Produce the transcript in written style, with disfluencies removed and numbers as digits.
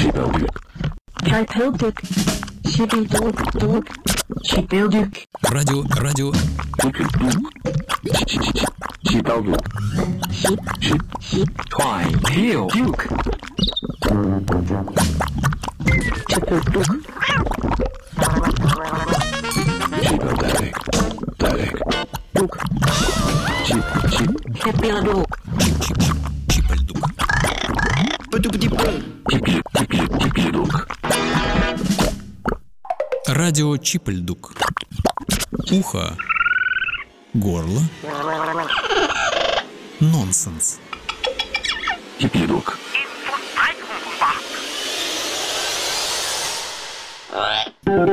Чипелдюк. Чипелдюк. Чипелдюк. Чипелдюк. Радио. Чипелдюк. Чипелдюк. Чипелдюк. Чипелдюк. Далек. Дук. Чипелдюк. Чипелдюк. Чипельдук. Чипелдюк. Радио Чипельдук. Ухо. Горло. Нонсенс. Чипелдюк.